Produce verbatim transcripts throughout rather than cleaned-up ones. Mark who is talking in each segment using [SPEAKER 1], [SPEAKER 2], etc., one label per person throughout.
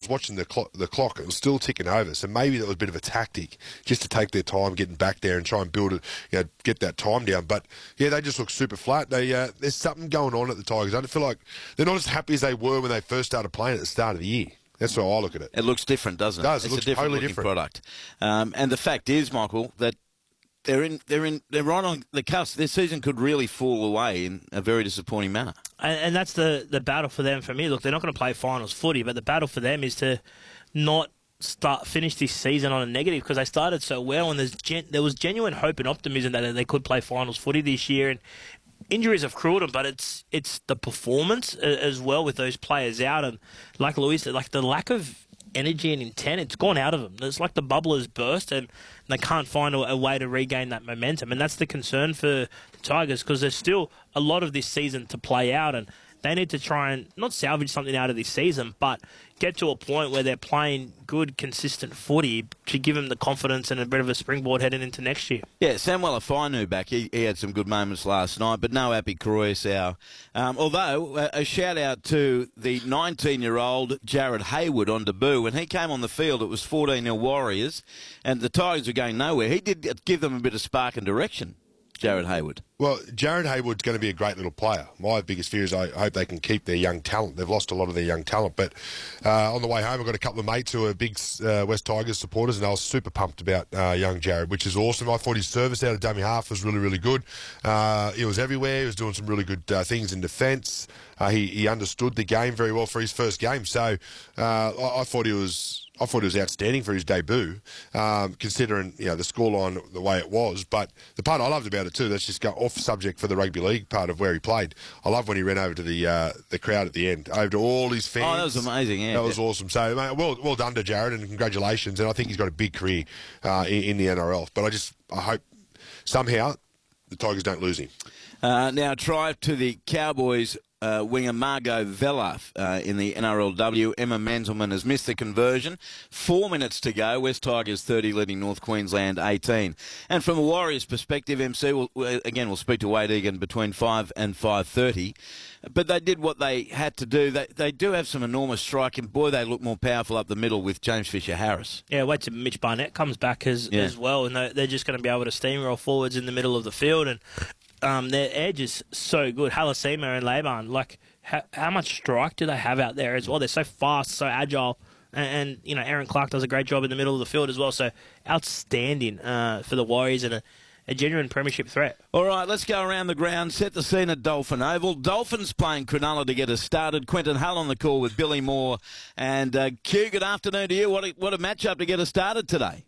[SPEAKER 1] watching the clock, the clock, it was still ticking over. So maybe that was a bit of a tactic just to take their time getting back there and try and build it, you know, get that time down. But yeah, they just look super flat. They uh, there's something going on at the Tigers. I feel like they're not as happy as they were when they first started playing at the start of the year. That's how I look at it.
[SPEAKER 2] It looks different, doesn't it?
[SPEAKER 1] It does. It
[SPEAKER 2] it's
[SPEAKER 1] looks
[SPEAKER 2] a different
[SPEAKER 1] totally
[SPEAKER 2] looking
[SPEAKER 1] different
[SPEAKER 2] product. Um, and the fact is, Michael, that they're in, they're in, they're right on the cusp. Their season could really fall away in a very disappointing manner.
[SPEAKER 3] And, and that's the, the battle for them. For me, look, they're not going to play finals footy, but the battle for them is to not start finish this season on a negative, because they started so well, and there's gen, there was genuine hope and optimism that they could play finals footy this year. And injuries have cruelled them, but it's it's the performance as well with those players out, and like Louis said, like the lack of energy and intent, it's gone out of them. It's like the bubble has burst and they can't find a, a way to regain that momentum, and that's the concern for the Tigers, because there's still a lot of this season to play out, and they need to try and not salvage something out of this season, but get to a point where they're playing good, consistent footy to give them the confidence and a bit of a springboard heading into next year.
[SPEAKER 2] Yeah, Samuel Afinu back. He, he had some good moments last night, but no Api Koroisau. Um, although, a, a shout-out to the nineteen-year-old Jared Hayward on debut. When he came on the field, it was fourteen nil Warriors, and the Tigers were going nowhere. He did give them a bit of spark and direction, Jared Hayward.
[SPEAKER 1] Well, Jared Hayward's going to be a great little player. My biggest fear is I hope they can keep their young talent. They've lost a lot of their young talent. But uh, on the way home, I've got a couple of mates who are big uh, West Tigers supporters, and I was super pumped about uh, young Jared, which is awesome. I thought his service out of dummy half was really, really good. Uh, he was everywhere. He was doing some really good uh, things in defence. Uh, he, he understood the game very well for his first game. So uh, I, I thought he was... I thought it was outstanding for his debut, um, considering you know the scoreline the way it was. But the part I loved about it too, let's just go off subject for the rugby league part of where he played. I love when he ran over to the uh, the crowd at the end, over to all his fans.
[SPEAKER 2] Oh, that was amazing, yeah.
[SPEAKER 1] That was awesome. So, mate, well, well done to Jared, and congratulations. And I think he's got a big career uh, in, in the N R L. But I just, I hope somehow the Tigers don't lose him.
[SPEAKER 2] Uh, now, try to the Cowboys. Uh, winger Margot Vella uh, in the N R L W. Emma Manzelman has missed the conversion. Four minutes to go. West Tigers thirty, leading North Queensland eighteen. And from a Warriors perspective, M C, will, again, we'll speak to Wade Egan between five and five thirty. But they did what they had to do. They, they do have some enormous striking. Boy, they look more powerful up the middle with James Fisher-Harris.
[SPEAKER 3] Yeah, wait till Mitch Barnett comes back as, yeah. as well, and they're, they're just going to be able to steamroll forwards in the middle of the field, and Um, their edge is so good. Halasima and Laban, like, how, how much strike do they have out there as well? They're so fast, so agile. And, and, you know, Aaron Clark does a great job in the middle of the field as well. So, outstanding uh, for the Warriors and a, a genuine premiership threat.
[SPEAKER 2] All right, let's go around the ground. Set the scene at Dolphin Oval. Dolphins playing Cronulla to get us started. Quentin Hull on the call with Billy Moore. And, uh, Q, good afternoon to you. What a, what a matchup to get us started today.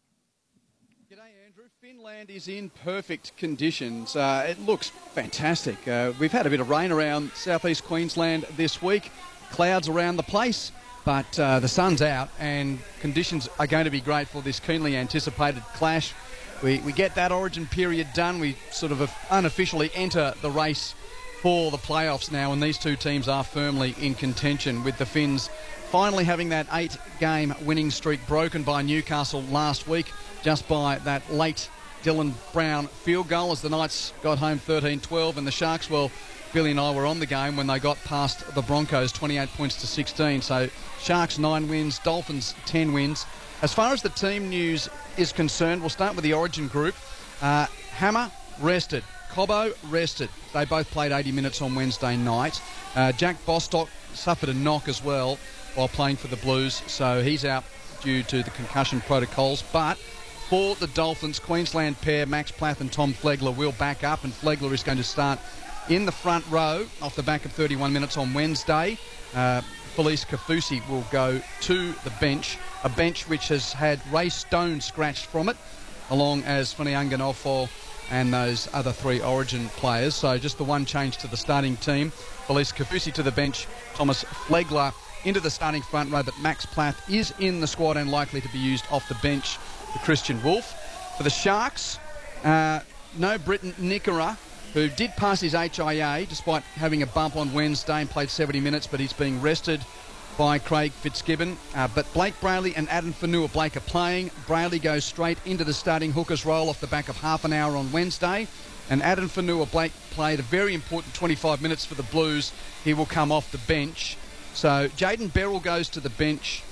[SPEAKER 4] Finland is in perfect conditions. Uh, it looks fantastic. Uh, we've had a bit of rain around southeast Queensland this week. Clouds around the place, but uh, the sun's out and conditions are going to be great for this keenly anticipated clash. We, we get that origin period done. We sort of unofficially enter the race for the playoffs now, and these two teams are firmly in contention, with the Finns finally having that eight-game winning streak broken by Newcastle last week, just by that late Dylan Brown field goal as the Knights got home thirteen twelve, and the Sharks, well, Billy and I were on the game when they got past the Broncos twenty-eight points to sixteen. So Sharks nine wins, Dolphins ten wins. As far as the team news is concerned, we'll start with the Origin group. Uh, Hammer rested. Cobbo rested. They both played eighty minutes on Wednesday night. Uh, Jack Bostock suffered a knock as well while playing for the Blues, so he's out due to the concussion protocols. But for the Dolphins, Queensland pair Max Plath and Tom Flegler will back up, and Flegler is going to start in the front row off the back of thirty-one minutes on Wednesday. Uh, Felice Kafusi will go to the bench, a bench which has had Ray Stone scratched from it, along as Funianga Nofo and those other three Origin players. So just the one change to the starting team. Felice Kafusi to the bench, Thomas Flegler into the starting front row, but Max Plath is in the squad and likely to be used off the bench for Christian Wolf. For the Sharks, uh, no Britton Nickera, who did pass his H I A despite having a bump on Wednesday and played seventy minutes, but he's being rested by Craig Fitzgibbon. Uh, but Blake Brayley and Adam Fanua Blake are playing. Brayley goes straight into the starting hooker's role off the back of half an hour on Wednesday. And Adam Fanua Blake played a very important twenty-five minutes for the Blues. He will come off the bench. So Jaden Beryl goes to the bench